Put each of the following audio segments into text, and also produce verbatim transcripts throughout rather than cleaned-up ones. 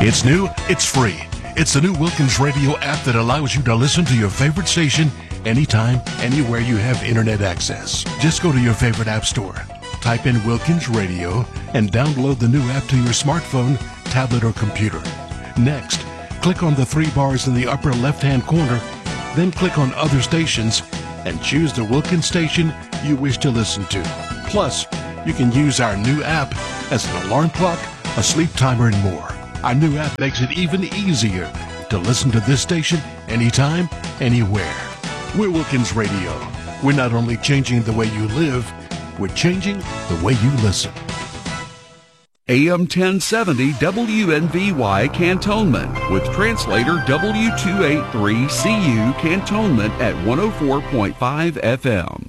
It's new, it's free. It's the new Wilkins Radio app that allows you to listen to your favorite station anytime, anywhere you have internet access. Just go to your favorite app store, type in Wilkins Radio, and download the new app to your smartphone, tablet, or computer. Next, click on the three bars in the upper left-hand corner, then click on Other Stations, and choose the Wilkins station you wish to listen to. Plus, you can use our new app as an alarm clock, a sleep timer, and more. Our new app makes it even easier to listen to this station anytime, anywhere. We're Wilkins Radio. We're not only changing the way you live, we're changing the way you listen. A M ten seventy W N V Y Cantonment with translator W two eighty-three C U Cantonment at one oh four point five F M.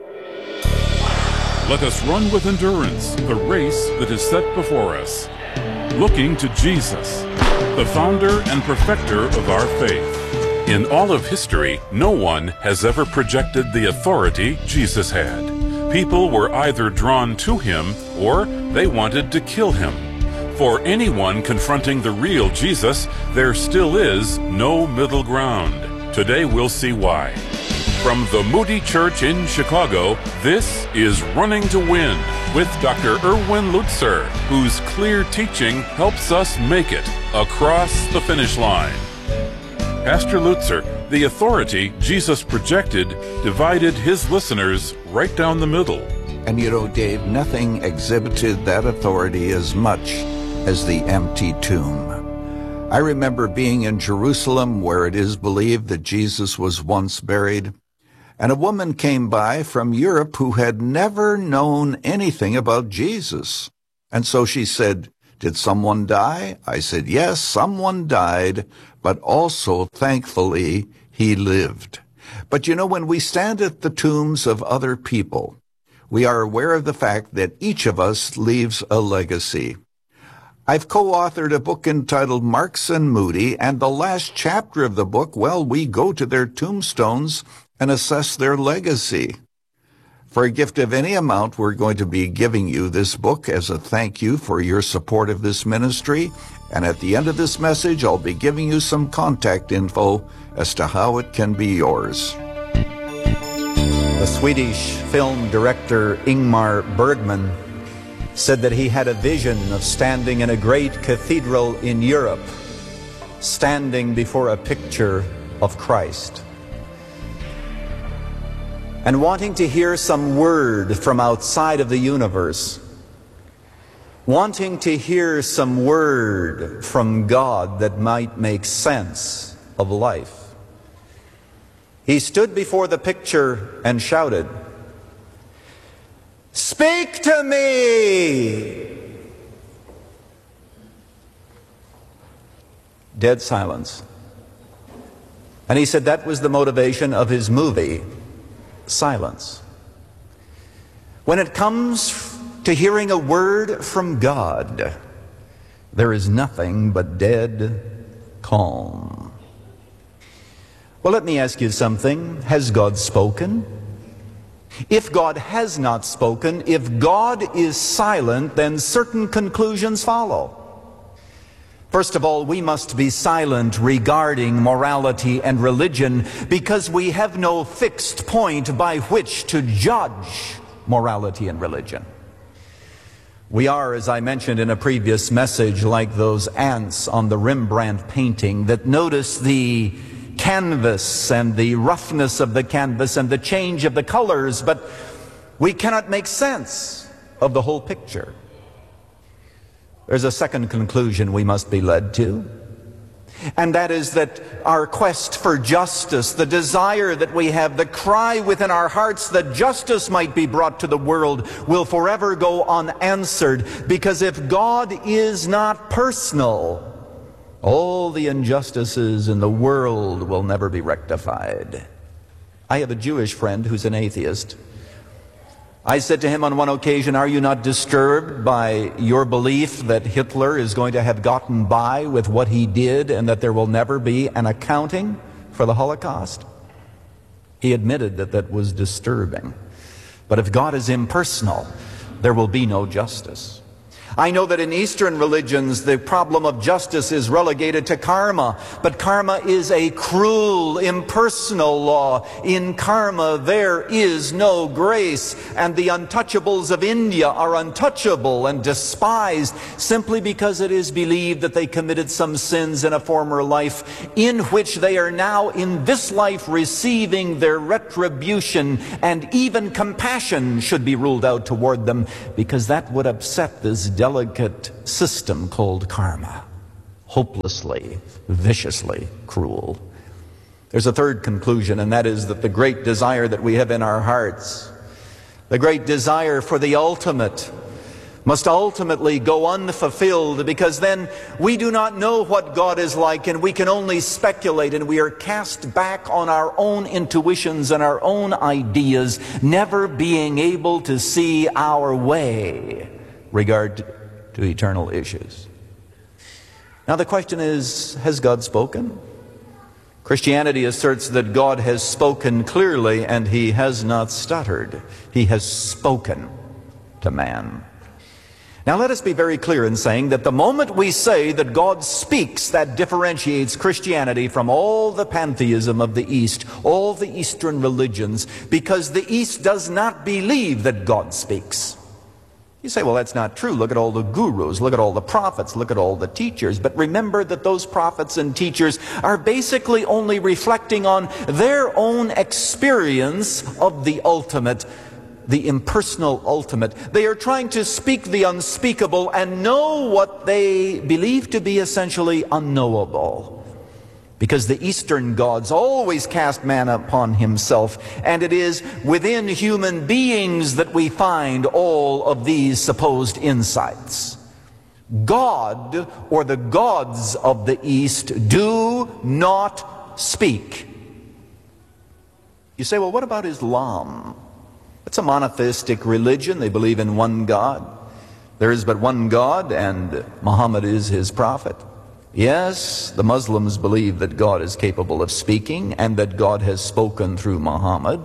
Let us run with endurance the race that is set before us, looking to Jesus, the founder and perfecter of our faith. In all of history, no one has ever projected the authority Jesus had. People were either drawn to him or they wanted to kill him. For anyone confronting the real Jesus, there still is no middle ground. Today we'll see why. From the Moody Church in Chicago, this is Running to Win with Doctor Erwin Lutzer, whose clear teaching helps us make it across the finish line. Pastor Lutzer, the authority Jesus projected divided his listeners right down the middle. And you know, Dave, nothing exhibited that authority as much as the empty tomb. I remember being in Jerusalem, where it is believed that Jesus was once buried, and a woman came by from Europe who had never known anything about Jesus. And so she said, "Did someone die?" I said, "Yes, someone died, but also, thankfully, he lived." But you know, when we stand at the tombs of other people, we are aware of the fact that each of us leaves a legacy. I've co-authored a book entitled Marks and Moody, and the last chapter of the book, well, we go to their tombstones and assess their legacy. For a gift of any amount, we're going to be giving you this book as a thank you for your support of this ministry. And at the end of this message, I'll be giving you some contact info as to how it can be yours. The Swedish film director Ingmar Bergman said that he had a vision of standing in a great cathedral in Europe, standing before a picture of Christ, and wanting to hear some word from outside of the universe, wanting to hear some word from God that might make sense of life. He stood before the picture and shouted, "Speak to me!" Dead silence. And he said that was the motivation of his movie, silence. When it comes to hearing a word from God, there is nothing but dead calm. Well, let me ask you something. Has God spoken? If God has not spoken, if God is silent, then certain conclusions follow. First of all, we must be silent regarding morality and religion because we have no fixed point by which to judge morality and religion. We are, as I mentioned in a previous message, like those ants on the Rembrandt painting that notice the canvas and the roughness of the canvas and the change of the colors, but we cannot make sense of the whole picture. There's a second conclusion we must be led to, and that is that our quest for justice, the desire that we have, the cry within our hearts that justice might be brought to the world, will forever go unanswered, because if God is not personal, all the injustices in the world will never be rectified. I have a Jewish friend who's an atheist. I said to him on one occasion, "Are you not disturbed by your belief that Hitler is going to have gotten by with what he did and that there will never be an accounting for the Holocaust?" He admitted that that was disturbing. But if God is impersonal, there will be no justice. I know that in Eastern religions the problem of justice is relegated to karma, but karma is a cruel, impersonal law. In karma there is no grace, and the untouchables of India are untouchable and despised simply because it is believed that they committed some sins in a former life, in which they are now in this life receiving their retribution, and even compassion should be ruled out toward them, because that would upset this delicate system called karma. Hopelessly, viciously cruel. There's a third conclusion, and that is that the great desire that we have in our hearts, the great desire for the ultimate, must ultimately go unfulfilled, because then we do not know what God is like, and we can only speculate, and we are cast back on our own intuitions and our own ideas, never being able to see our way regard to eternal issues. Now the question is, has God spoken? Christianity asserts that God has spoken clearly, and He has not stuttered. He has spoken to man. Now let us be very clear in saying that the moment we say that God speaks, that differentiates Christianity from all the pantheism of the East, all the Eastern religions, because the East does not believe that God speaks. You say, well, that's not true. Look at all the gurus, look at all the prophets, look at all the teachers. But remember that those prophets and teachers are basically only reflecting on their own experience of the ultimate, the impersonal ultimate. They are trying to speak the unspeakable and know what they believe to be essentially unknowable. Because the Eastern gods always cast man upon himself, and it is within human beings that we find all of these supposed insights. God, or the gods of the East, do not speak. You say, well, what about Islam? It's a monotheistic religion. They believe in one God. There is but one God, and Muhammad is his prophet. Yes, the Muslims believe that God is capable of speaking and that God has spoken through Muhammad.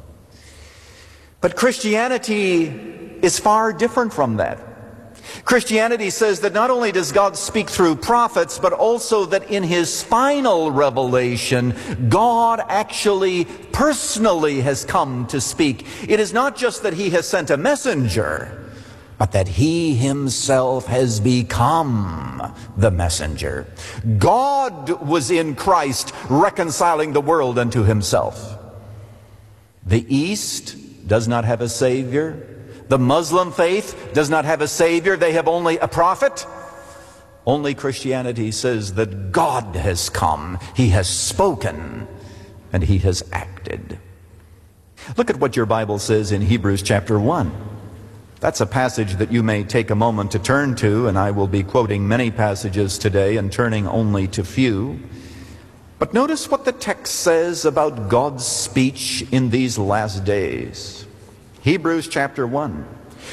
But Christianity is far different from that. Christianity says that not only does God speak through prophets, but also that in His final revelation, God actually personally has come to speak. It is not just that He has sent a messenger, but that He Himself has become the messenger. God was in Christ reconciling the world unto Himself. The East does not have a Savior. The Muslim faith does not have a Savior. They have only a prophet. Only Christianity says that God has come. He has spoken, and He has acted. Look at what your Bible says in Hebrews chapter one. That's a passage that you may take a moment to turn to, and I will be quoting many passages today and turning only to few. But notice what the text says about God's speech in these last days. Hebrews chapter one.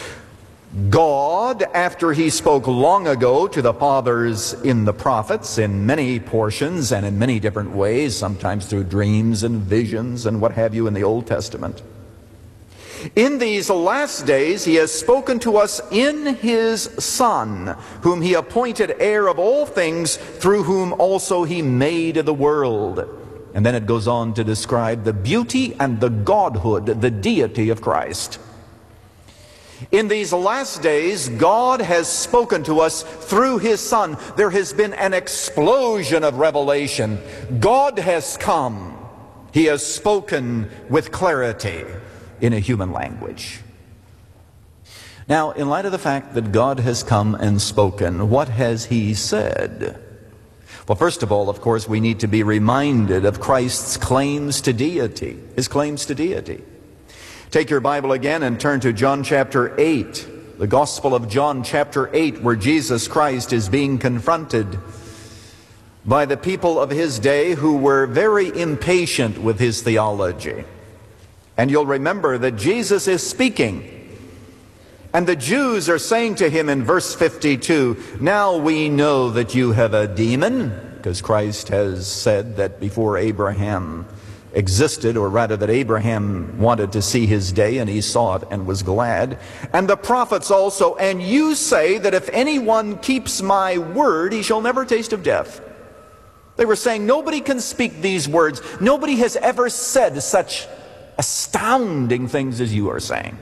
God, after He spoke long ago to the fathers in the prophets, in many portions and in many different ways, sometimes through dreams and visions and what have you in the Old Testament, in these last days He has spoken to us in His Son, whom He appointed heir of all things, through whom also He made the world. And then it goes on to describe the beauty and the godhood, the deity of Christ. In these last days, God has spoken to us through His Son. There has been an explosion of revelation. God has come. He has spoken with clarity in a human language. Now, in light of the fact that God has come and spoken, what has He said? Well, first of all, of course, we need to be reminded of Christ's claims to deity, His claims to deity. Take your Bible again and turn to John chapter eight, the Gospel of John chapter eight, where Jesus Christ is being confronted by the people of His day who were very impatient with His theology. And you'll remember that Jesus is speaking. And the Jews are saying to Him in verse fifty-two, now we know that you have a demon, because Christ has said that before Abraham existed, or rather that Abraham wanted to see his day, and he saw it and was glad. And the prophets also, and you say that if anyone keeps my word, he shall never taste of death. They were saying, nobody can speak these words. Nobody has ever said such astounding things as you are saying.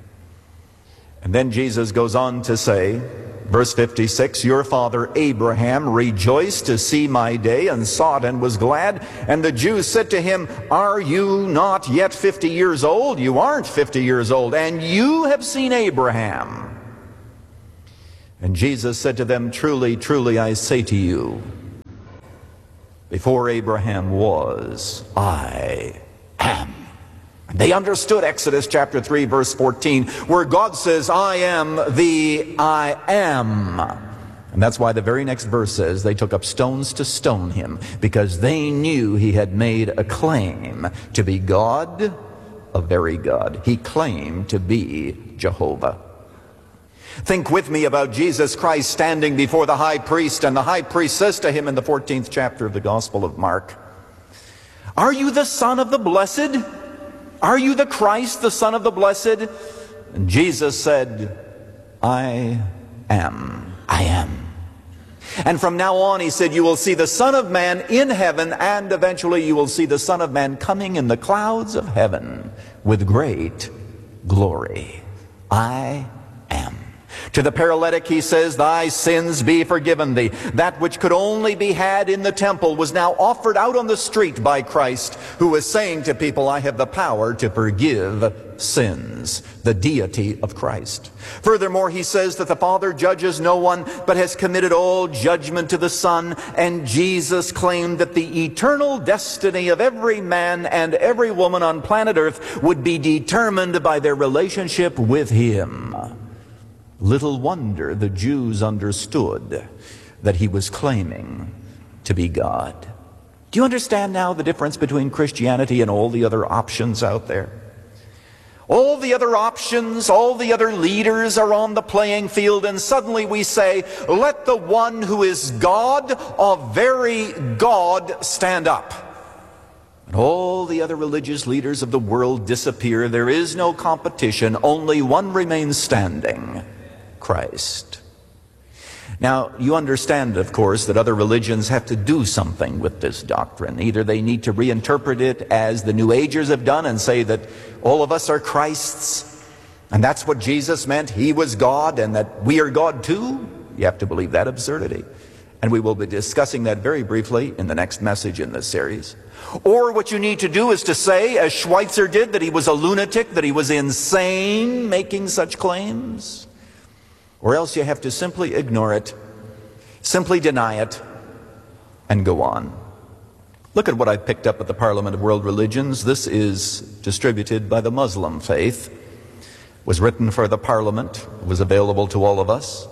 And then Jesus goes on to say, verse fifty-six, your father Abraham rejoiced to see my day and saw it and was glad. And the Jews said to him, are you not yet fifty years old? You aren't fifty years old, and you have seen Abraham. And Jesus said to them, truly, truly, I say to you, before Abraham was, I am. They understood Exodus chapter three, verse fourteen, where God says, I am the I am. And that's why the very next verse says, they took up stones to stone him, because they knew he had made a claim to be God, a very God. He claimed to be Jehovah. Think with me about Jesus Christ standing before the high priest, and the high priest says to him in the fourteenth chapter of the Gospel of Mark, are you the Son of the Blessed? Are you the Christ, the Son of the Blessed? And Jesus said, I am. I am. And from now on, he said, you will see the Son of Man in heaven, and eventually you will see the Son of Man coming in the clouds of heaven with great glory. I am. To the paralytic he says, thy sins be forgiven thee. That which could only be had in the temple was now offered out on the street by Christ, who was saying to people, I have the power to forgive sins. The deity of Christ. Furthermore, he says that the Father judges no one, but has committed all judgment to the Son. And Jesus claimed that the eternal destiny of every man and every woman on planet Earth would be determined by their relationship with him. Little wonder the Jews understood that he was claiming to be God. Do you understand now the difference between Christianity and all the other options out there? All the other options, all the other leaders are on the playing field, and suddenly we say, let the one who is God, a very God, stand up. And all the other religious leaders of the world disappear. There is no competition. Only one remains standing. Christ. Now, you understand, of course, that other religions have to do something with this doctrine. Either they need to reinterpret it as the New Agers have done and say that all of us are Christ's, and that's what Jesus meant. He was God, and that we are God too. You have to believe that absurdity. And we will be discussing that very briefly in the next message in this series. Or what you need to do is to say, as Schweitzer did, that he was a lunatic, that he was insane making such claims. Or else you have to simply ignore it, simply deny it, and go on. Look at what I picked up at the Parliament of World Religions. This is distributed by the Muslim faith. It was written for the Parliament. It was available to all of us.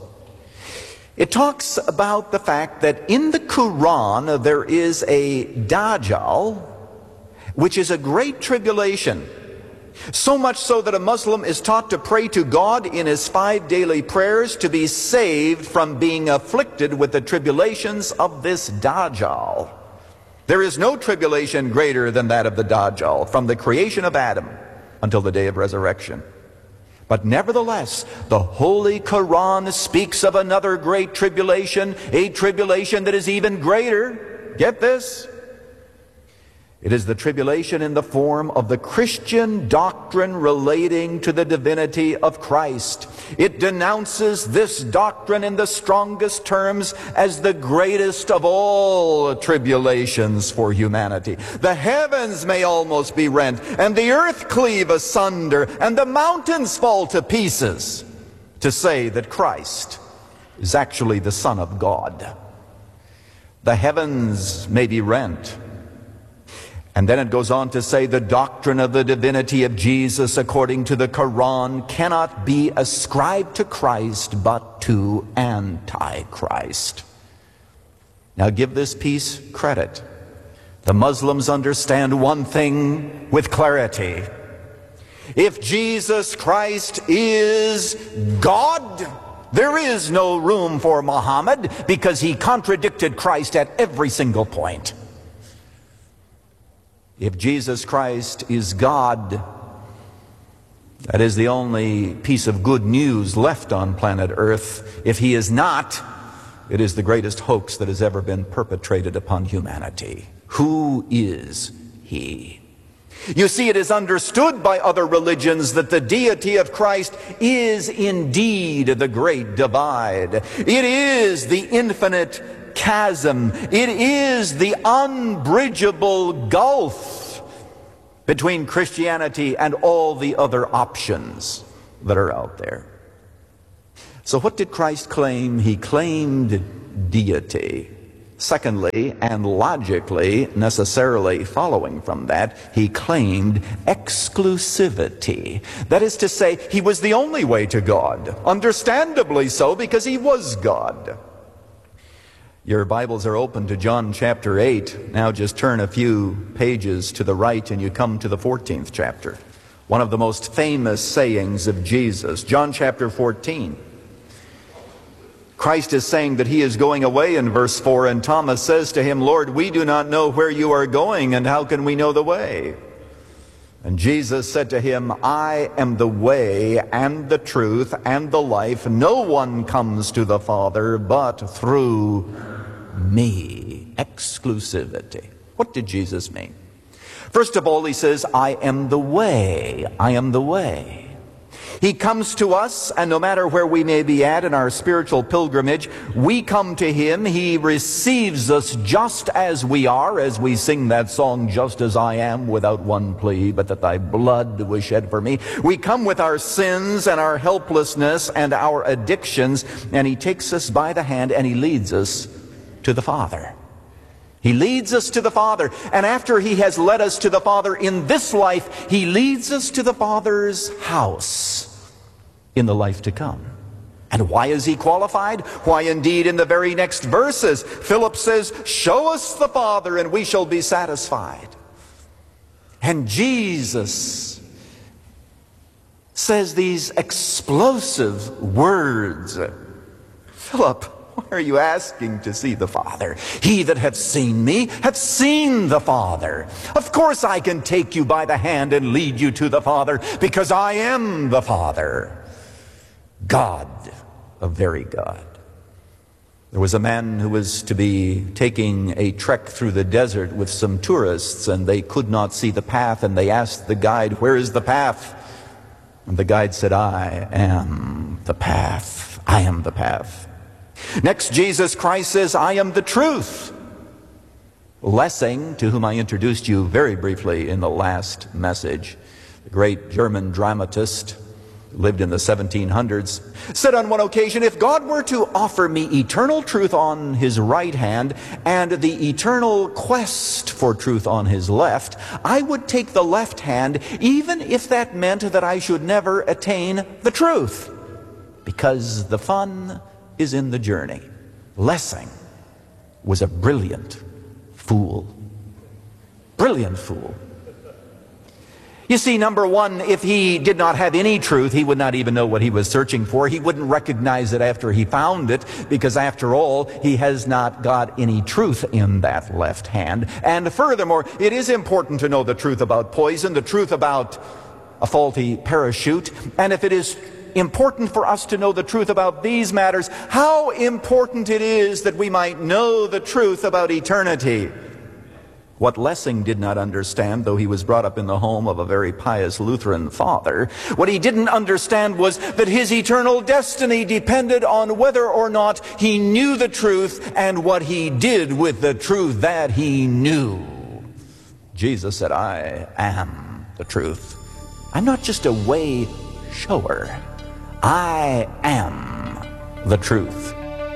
It talks about the fact that in the Quran there is a Dajjal, which is a great tribulation. So much so that a Muslim is taught to pray to God in his five daily prayers to be saved from being afflicted with the tribulations of this Dajjal. There is no tribulation greater than that of the Dajjal, from the creation of Adam until the day of resurrection. But nevertheless, the Holy Quran speaks of another great tribulation, a tribulation that is even greater. Get this? It is the tribulation in the form of the Christian doctrine relating to the divinity of Christ. It denounces this doctrine in the strongest terms as the greatest of all tribulations for humanity. The heavens may almost be rent, and the earth cleave asunder, and the mountains fall to pieces, to say that Christ is actually the Son of God. The heavens may be rent. And then it goes on to say the doctrine of the divinity of Jesus according to the Quran cannot be ascribed to Christ but to Antichrist. Now give this piece credit. The Muslims understand one thing with clarity. If Jesus Christ is God, there is no room for Muhammad, because he contradicted Christ at every single point. If Jesus Christ is God, that is the only piece of good news left on planet Earth. If he is not, it is the greatest hoax that has ever been perpetrated upon humanity. Who is he? You see, it is understood by other religions that the deity of Christ is indeed the great divide. It is the infinite chasm. It is the unbridgeable gulf between Christianity and all the other options that are out there. So what did Christ claim? He claimed deity. Secondly, and logically, necessarily following from that, he claimed exclusivity. That is to say, he was the only way to God. Understandably so, because he was God. Your Bibles are open to John chapter eight. Now just turn a few pages to the right and you come to the fourteenth chapter. One of the most famous sayings of Jesus, John chapter fourteen. Christ is saying that he is going away in verse four, and Thomas says to him, Lord, we do not know where you are going, and how can we know the way? And Jesus said to him, I am the way and the truth and the life. No one comes to the Father but through me. Exclusivity. What did Jesus mean? First of all, he says, I am the way. I am the way. He comes to us, and no matter where we may be at in our spiritual pilgrimage, we come to him. He receives us just as we are, as we sing that song, just as I am, without one plea, but that thy blood was shed for me. We come with our sins and our helplessness and our addictions, and he takes us by the hand and he leads us to the Father. He leads us to the Father, and after he has led us to the Father in this life, he leads us to the Father's house in the life to come. And why is he qualified? Why, indeed, in the very next verses, Philip says, show us the Father and we shall be satisfied. And Jesus says these explosive words. Philip, why are you asking to see the Father? He that hath seen me hath seen the Father. Of course I can take you by the hand and lead you to the Father, because I am the Father. God, a very God. There was a man who was to be taking a trek through the desert with some tourists, and they could not see the path, and they asked the guide, where is the path? And the guide said, I am the path. I am the path. Next, Jesus Christ says, I am the truth. Lessing, to whom I introduced you very briefly in the last message, the great German dramatist, lived in the seventeen hundreds, said on one occasion, if God were to offer me eternal truth on his right hand and the eternal quest for truth on his left, I would take the left hand, even if that meant that I should never attain the truth, because the fun is in the journey. Lessing was a brilliant fool. Brilliant fool. You see, number one, if he did not have any truth, he would not even know what he was searching for. He wouldn't recognize it after he found it, because after all, he has not got any truth in that left hand. And furthermore, it is important to know the truth about poison, the truth about a faulty parachute. And if it is important for us to know the truth about these matters, how important it is that we might know the truth about eternity. What Lessing did not understand, though he was brought up in the home of a very pious Lutheran father, what he didn't understand was that his eternal destiny depended on whether or not he knew the truth and what he did with the truth that he knew. Jesus said, I am the truth. I'm not just a way shower. I am the truth.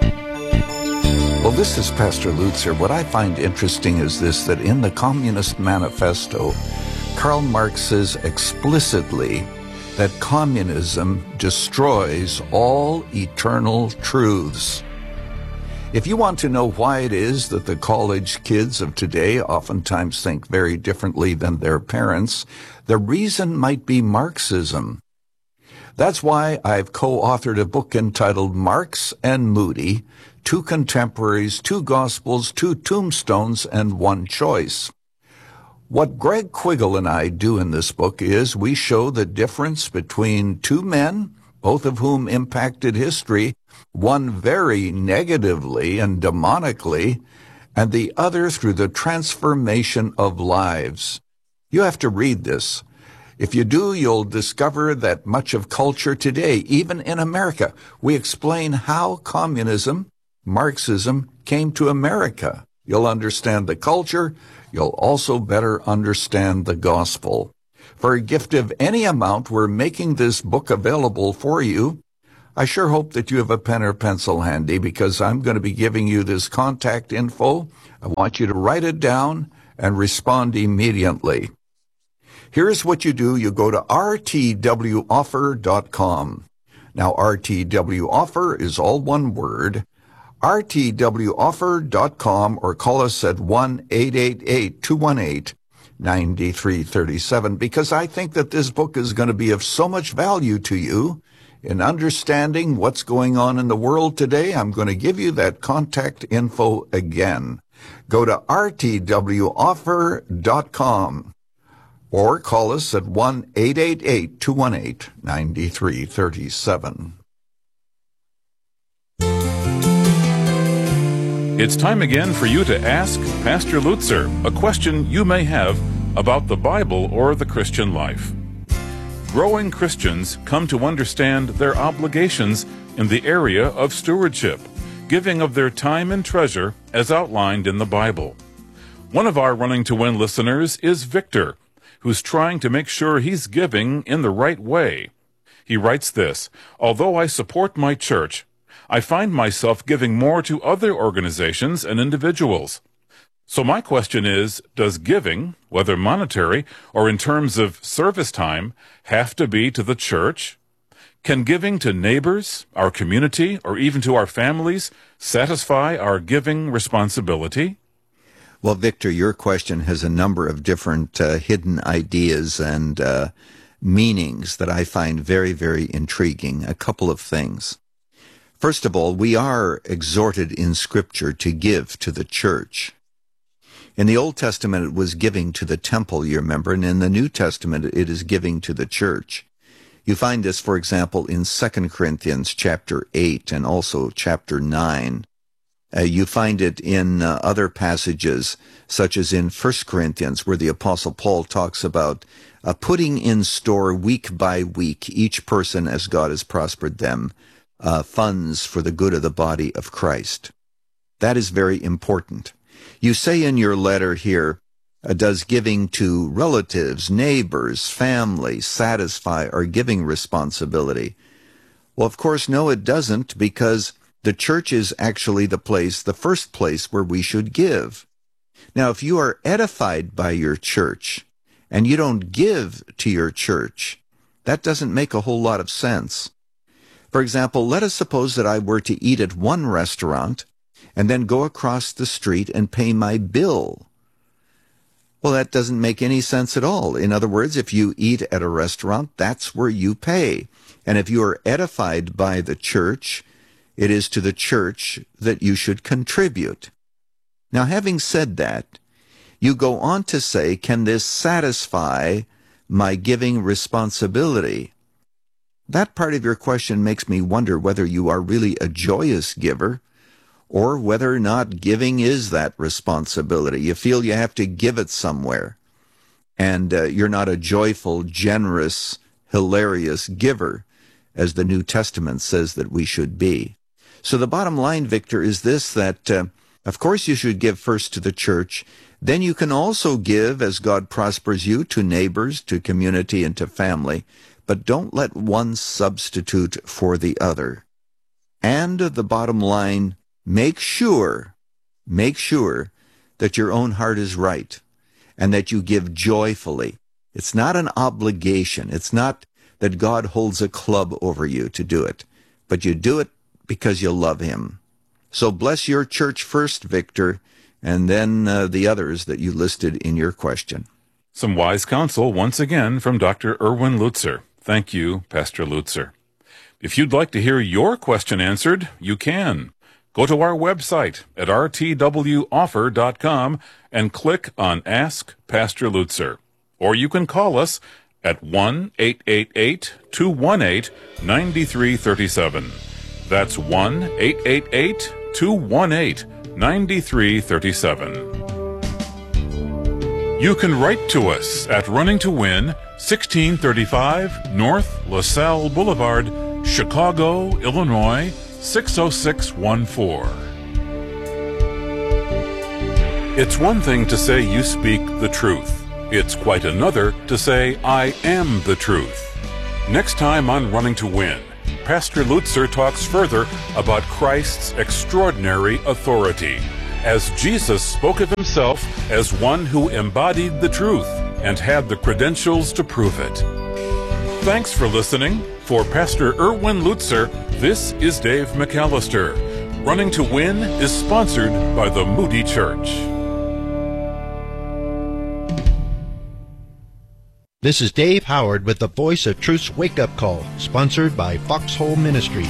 Well, this is Pastor Lutzer. What I find interesting is this, that in the Communist Manifesto, Karl Marx says explicitly that communism destroys all eternal truths. If you want to know why it is that the college kids of today oftentimes think very differently than their parents, the reason might be Marxism. That's why I've co-authored a book entitled Marx and Moody, Two Contemporaries, Two Gospels, Two Tombstones, and One Choice. What Greg Quiggle and I do in this book is we show the difference between two men, both of whom impacted history, one very negatively and demonically, and the other through the transformation of lives. You have to read this. If you do, you'll discover that much of culture today, even in America, we explain how communism, Marxism, came to America. You'll understand the culture. You'll also better understand the gospel. For a gift of any amount, we're making this book available for you. I sure hope that you have a pen or pencil handy, because I'm going to be giving you this contact info. I want you to write it down and respond immediately. Here's what you do. You go to r t w offer dot com. Now, R T W offer is all one word. r t w offer dot com, or call us at one eight eight eight, two one eight, nine three three seven, because I think that this book is going to be of so much value to you in understanding what's going on in the world today. I'm going to give you that contact info again. Go to r t w offer dot com or call us at one eight eight eight, two one eight, nine three three seven. It's time again for you to ask Pastor Lutzer a question you may have about the Bible or the Christian life. Growing Christians come to understand their obligations in the area of stewardship, giving of their time and treasure as outlined in the Bible. One of our Running to Win listeners is Victor, who's trying to make sure he's giving in the right way. He writes this: "Although I support my church, I find myself giving more to other organizations and individuals. So my question is, does giving, whether monetary or in terms of service time, have to be to the church? Can giving to neighbors, our community, or even to our families satisfy our giving responsibility?" Well, Victor, your question has a number of different uh, hidden ideas and uh, meanings that I find very, very intriguing. A couple of things. First of all, we are exhorted in Scripture to give to the church. In the Old Testament, it was giving to the temple, you remember, and in the New Testament, it is giving to the church. You find this, for example, in Second Corinthians chapter eight and also chapter nine. Uh, you find it in uh, other passages, such as in First Corinthians, where the Apostle Paul talks about uh, putting in store week by week, each person as God has prospered them, uh, funds for the good of the body of Christ. That is very important. You say in your letter here, uh, does giving to relatives, neighbors, family satisfy our giving responsibility? Well, of course, no, it doesn't, because the church is actually the place, the first place where we should give. Now, if you are edified by your church and you don't give to your church, that doesn't make a whole lot of sense. For example, let us suppose that I were to eat at one restaurant and then go across the street and pay my bill. Well, that doesn't make any sense at all. In other words, if you eat at a restaurant, that's where you pay. And if you are edified by the church, it is to the church that you should contribute. Now, having said that, you go on to say, can this satisfy my giving responsibility? That part of your question makes me wonder whether you are really a joyous giver, or whether or not giving is that responsibility. You feel you have to give it somewhere, and uh, you're not a joyful, generous, hilarious giver, as the New Testament says that we should be. So the bottom line, Victor, is this, that uh, of course you should give first to the church. Then you can also give, as God prospers you, to neighbors, to community, and to family. But don't let one substitute for the other. And the bottom line, make sure, make sure that your own heart is right and that you give joyfully. It's not an obligation. It's not that God holds a club over you to do it, but you do it because you love Him. So bless your church first, Victor, and then uh, the others that you listed in your question. Some wise counsel once again from Doctor Erwin Lutzer. Thank you, Pastor Lutzer. If you'd like to hear your question answered, you can. Go to our website at r t w offer dot com and click on Ask Pastor Lutzer. Or you can call us at one eight eight eight, two one eight, nine three three seven. That's one eight eight eight, two one eight, nine three three seven. You can write to us at Running to Win, sixteen thirty-five North LaSalle Boulevard, Chicago, Illinois, six oh six one four. It's one thing to say you speak the truth. It's quite another to say I am the truth. Next time on Running to Win, Pastor Lutzer talks further about Christ's extraordinary authority, as Jesus spoke of himself as one who embodied the truth and had the credentials to prove it. Thanks for listening. For Pastor Erwin Lutzer, this is Dave McAllister. Running to Win is sponsored by the Moody Church. This is Dave Howard with the Voice of Truth's Wake Up Call, sponsored by Foxhole Ministry.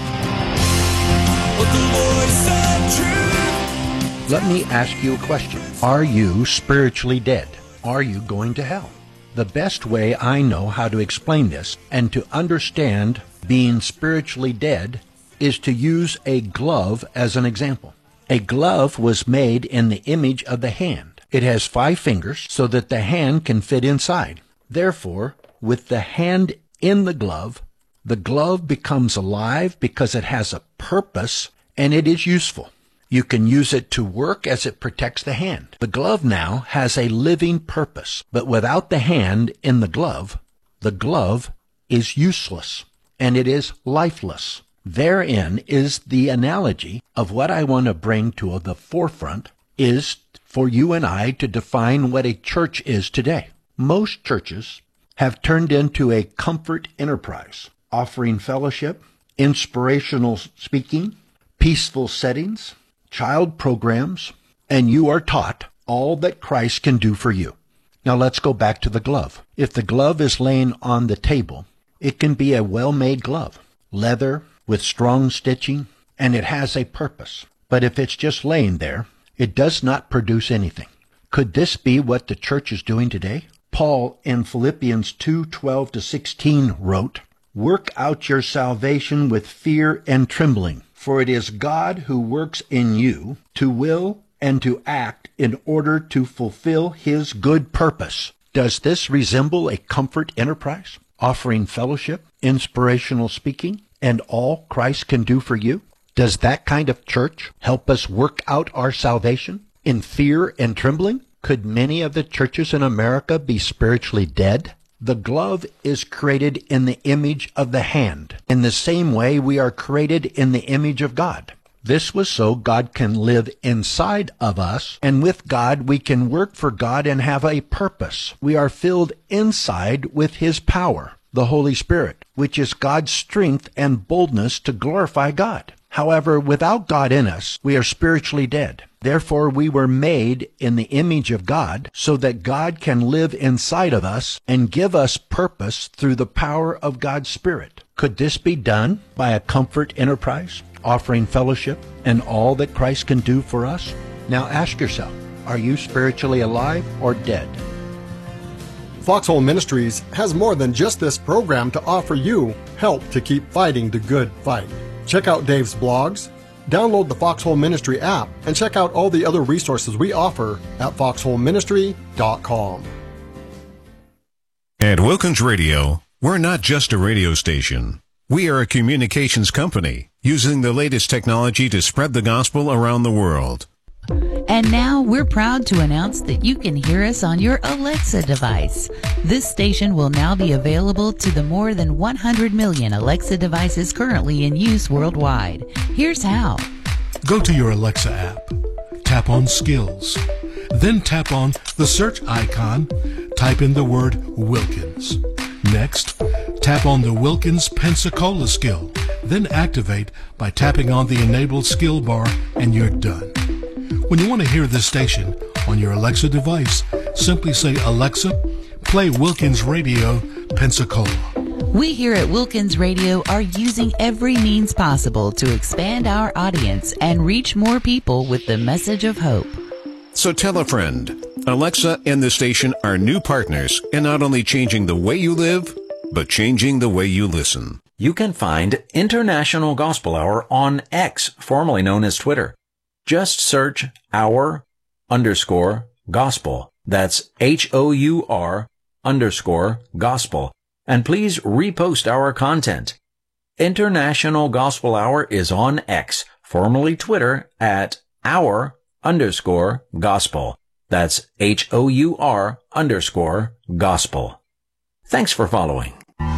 Let me ask you a question. Are you spiritually dead? Are you going to hell? The best way I know how to explain this and to understand being spiritually dead is to use a glove as an example. A glove was made in the image of the hand. It has five fingers so that the hand can fit inside. Therefore, with the hand in the glove, the glove becomes alive because it has a purpose and it is useful. You can use it to work as it protects the hand. The glove now has a living purpose, but without the hand in the glove, the glove is useless and it is lifeless. Therein is the analogy of what I want to bring to the forefront is for you and I to define what a church is today. Most churches have turned into a comfort enterprise, offering fellowship, inspirational speaking, peaceful settings, child programs, and you are taught all that Christ can do for you. Now let's go back to the glove. If the glove is laying on the table, it can be a well-made glove, leather with strong stitching, and it has a purpose. But if it's just laying there, it does not produce anything. Could this be what the church is doing today? Paul in Philippians two twelve to sixteen wrote, "Work out your salvation with fear and trembling, for it is God who works in you to will and to act in order to fulfill his good purpose." Does this resemble a comfort enterprise, offering fellowship, inspirational speaking, and all Christ can do for you? Does that kind of church help us work out our salvation in fear and trembling? Could many of the churches in America be spiritually dead? The glove is created in the image of the hand. In the same way, we are created in the image of God. This was so God can live inside of us, and with God we can work for God and have a purpose. We are filled inside with his power, the Holy Spirit, which is God's strength and boldness to glorify God. However, without God in us, we are spiritually dead. Therefore, we were made in the image of God so that God can live inside of us and give us purpose through the power of God's Spirit. Could this be done by a comfort enterprise, offering fellowship and all that Christ can do for us? Now ask yourself, are you spiritually alive or dead? Foxhole Ministries has more than just this program to offer you help to keep fighting the good fight. Check out Dave's blogs, download the Foxhole Ministry app, and check out all the other resources we offer at foxhole ministry dot com. At Wilkins Radio, we're not just a radio station. We are a communications company using the latest technology to spread the gospel around the world. And now we're proud to announce that you can hear us on your Alexa device. This station will now be available to the more than one hundred million Alexa devices currently in use worldwide. Here's how. Go to your Alexa app, tap on Skills, then tap on the search icon, type in the word Wilkins. Next, tap on the Wilkins Pensacola skill, then activate by tapping on the enabled skill bar, and you're done. When you want to hear this station on your Alexa device, simply say, "Alexa, play Wilkins Radio Pensacola." We here at Wilkins Radio are using every means possible to expand our audience and reach more people with the message of hope. So tell a friend. Alexa and the station are new partners in not only changing the way you live, but changing the way you listen. You can find International Gospel Hour on X, formerly known as Twitter. Just search hour underscore gospel. That's H O U R underscore gospel. And please repost our content. International Gospel Hour is on X, formerly Twitter, at hour underscore gospel. That's H O U R underscore gospel. Thanks for following.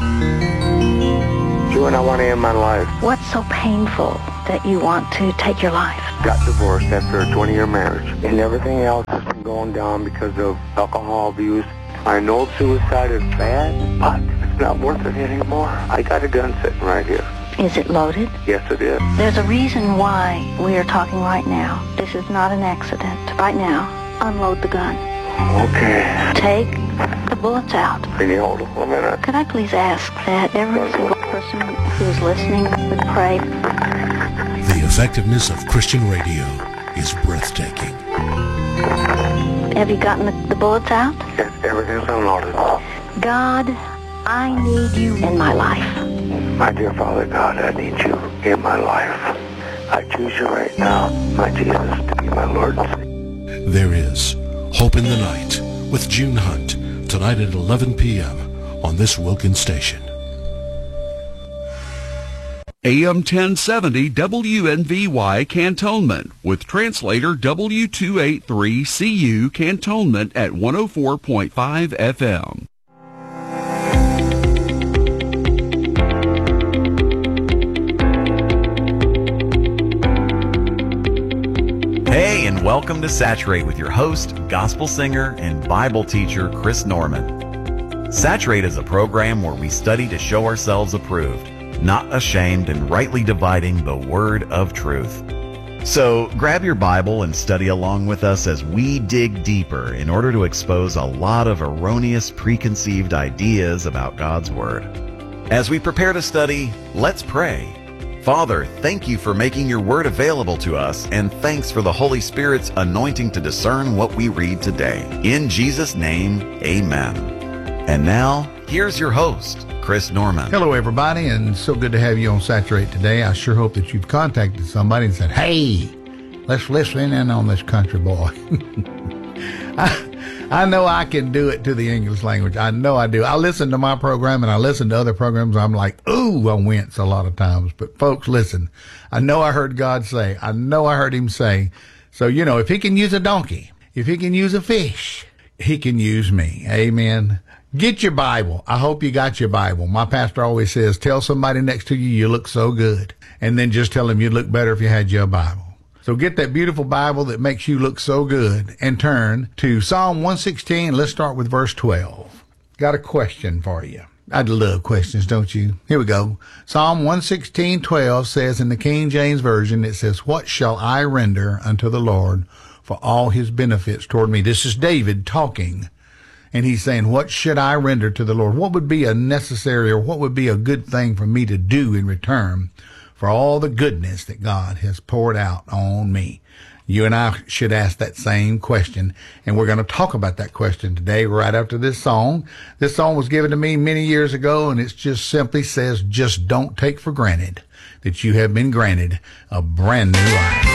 You and I want to end my life. What's so painful that you want to take your life? Got divorced after a twenty-year marriage, and everything else has been going down because of alcohol abuse. I know suicide is bad, but it's not worth it anymore. I got a gun sitting right here. Is it loaded? Yes, it is. There's a reason why we are talking right now. This is not an accident. Right now, unload the gun. Okay. Take the bullets out. Can you hold it for a minute? Could I please ask that every single person who is listening would pray? The effectiveness of Christian radio is breathtaking. Have you gotten the, the bullets out? Yes, everything's unloaded. God, I need you in my life. My dear Father God, I need you in my life. I choose you right now, my Jesus, to be my Lord and Savior. There is Hope in the Night with June Hunt, tonight at eleven p.m. on this Wilkins station. A M ten seventy W N V Y Cantonment with translator W two eighty-three C U Cantonment at one oh four point five F M. Hey, and welcome to Saturate with your host, gospel singer, and Bible teacher, Chris Norman. Saturate is a program where we study to show ourselves approved, not ashamed, and rightly dividing the word of truth. So grab your Bible and study along with us as we dig deeper in order to expose a lot of erroneous preconceived ideas about God's Word. As we prepare to study, let's pray. Father, thank you for making your Word available to us, and thanks for the Holy Spirit's anointing to discern what we read today. In Jesus' name, amen. And now, here's your host, Chris Norman. Hello, everybody, and so good to have you on Saturate today. I sure hope that you've contacted somebody and said, hey, let's listen in on this country boy. I, I know I can do it to the English language. I know I do. I listen to my program and I listen to other programs. I'm like, ooh, I wince a lot of times. But folks, listen, I know I heard God say, I know I heard him say. So, you know, if he can use a donkey, if he can use a fish, he can use me. Amen. Get your Bible. I hope you got your Bible. My pastor always says, tell somebody next to you, you look so good. And then just tell them you'd look better if you had your Bible. So get that beautiful Bible that makes you look so good and turn to Psalm one sixteen. Let's start with verse twelve. Got a question for you. I love questions, don't you? Here we go. Psalm one sixteen, twelve says in the King James Version, it says, what shall I render unto the Lord for all his benefits toward me? This is David talking. And he's saying, what should I render to the Lord? What would be a necessary or what would be a good thing for me to do in return for all the goodness that God has poured out on me? You and I should ask that same question, and we're going to talk about that question today right after this song. This song was given to me many years ago, and it just simply says, just don't take for granted that you have been granted a brand new life.